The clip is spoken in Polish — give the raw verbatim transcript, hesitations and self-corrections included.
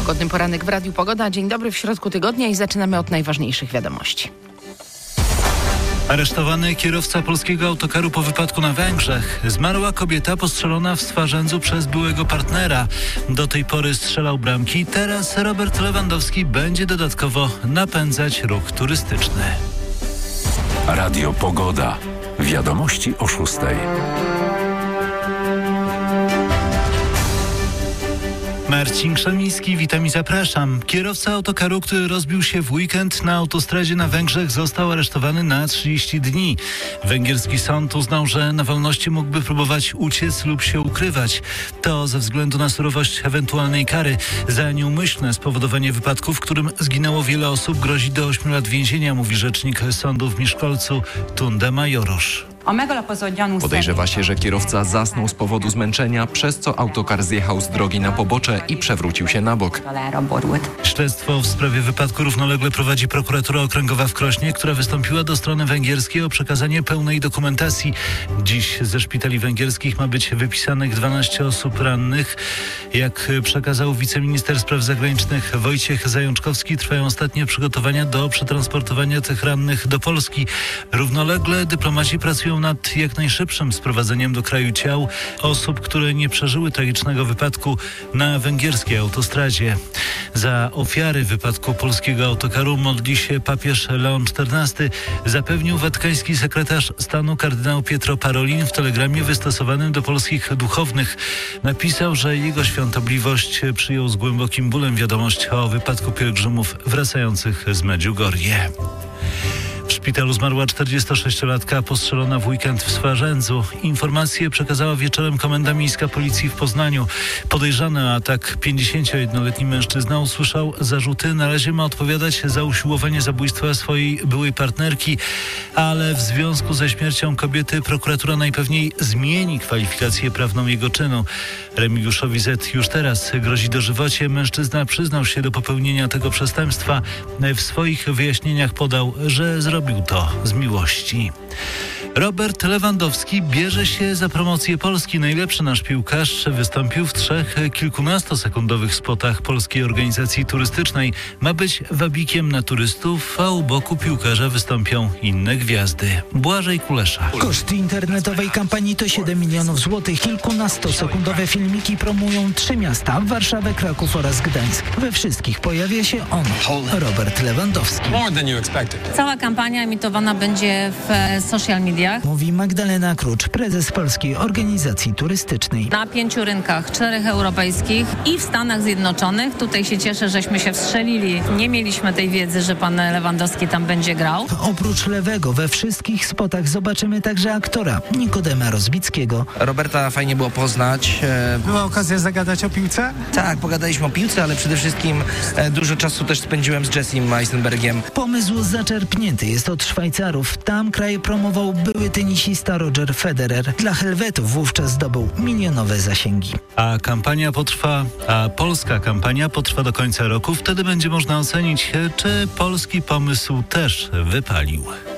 Pogodny poranek w Radiu Pogoda. Dzień dobry w środku tygodnia i zaczynamy od najważniejszych wiadomości. Aresztowany kierowca polskiego autokaru po wypadku na Węgrzech. Zmarła kobieta postrzelona w Swarzędzu przez byłego partnera. Do tej pory strzelał bramki. Teraz Robert Lewandowski będzie dodatkowo napędzać ruch turystyczny. Radio Pogoda. Wiadomości o szóstej. Marcin Krzemiński, witam i zapraszam. Kierowca autokaru, który rozbił się w weekend na autostradzie na Węgrzech, został aresztowany na trzydzieści dni. Węgierski sąd uznał, że na wolności mógłby próbować uciec lub się ukrywać. To ze względu na surowość ewentualnej kary. Za nieumyślne spowodowanie wypadku, w którym zginęło wiele osób, grozi do ośmiu lat więzienia, mówi rzecznik sądu w Miskolcu Tunde Majorosz. Podejrzewa się, że kierowca zasnął z powodu zmęczenia, przez co autokar zjechał z drogi na pobocze i przewrócił się na bok. Śledztwo w sprawie wypadku równolegle prowadzi prokuratura okręgowa w Krośnie, która wystąpiła do strony węgierskiej o przekazanie pełnej dokumentacji. Dziś ze szpitali węgierskich ma być wypisanych dwanaście osób rannych. Jak przekazał wiceminister spraw zagranicznych Wojciech Zajączkowski, trwają ostatnie przygotowania do przetransportowania tych rannych do Polski. Równolegle dyplomaci pracują nad jak najszybszym sprowadzeniem do kraju ciał osób, które nie przeżyły tragicznego wypadku na węgierskiej autostradzie. Za ofiary wypadku polskiego autokaru modli się papież Leon czternasty, zapewnił watykański sekretarz stanu kardynał Pietro Parolin w telegramie wystosowanym do polskich duchownych. Napisał, że jego świątobliwość przyjął z głębokim bólem wiadomość o wypadku pielgrzymów wracających z Medjugorje. W szpitalu zmarła czterdziestosześciolatka postrzelona w weekend w Swarzędzu. Informację przekazała wieczorem Komenda Miejska Policji w Poznaniu. Podejrzany o atak pięćdziesięciojednoletni mężczyzna usłyszał zarzuty. Na razie ma odpowiadać za usiłowanie zabójstwa swojej byłej partnerki, ale w związku ze śmiercią kobiety prokuratura najpewniej zmieni kwalifikację prawną jego czynu. Remigiuszowi Z. już teraz grozi dożywocie. Mężczyzna przyznał się do popełnienia tego przestępstwa. W swoich wyjaśnieniach podał, że zrobił to z miłości. Robert Lewandowski bierze się za promocję Polski. Najlepszy nasz piłkarz wystąpił w trzech kilkunastosekundowych spotach polskiej organizacji turystycznej. Ma być wabikiem na turystów, a u boku piłkarza wystąpią inne gwiazdy. Błażej Kulesza. Koszt internetowej kampanii to siedem milionów złotych. Kilkunastosekundowe filmiki promują trzy miasta: Warszawę, Kraków oraz Gdańsk. We wszystkich pojawia się on, Robert Lewandowski. Cała kampania emitowana będzie w social media. Mówi Magdalena Krucz, prezes Polskiej Organizacji Turystycznej. Na pięciu rynkach, czterech europejskich i w Stanach Zjednoczonych. Tutaj się cieszę, żeśmy się wstrzelili. Nie mieliśmy tej wiedzy, że pan Lewandowski tam będzie grał. Oprócz Lewego we wszystkich spotach zobaczymy także aktora Nikodema Rozbickiego. Roberta fajnie było poznać. Była okazja zagadać o piłce? Tak, pogadaliśmy o piłce, ale przede wszystkim dużo czasu też spędziłem z Jessim Eisenbergiem. Pomysł zaczerpnięty jest od Szwajcarów. Tam kraj promował były tenisista Roger Federer. Dla Helwetów wówczas zdobył milionowe zasięgi. A kampania potrwa, a polska kampania potrwa do końca roku. Wtedy będzie można ocenić, czy polski pomysł też wypalił.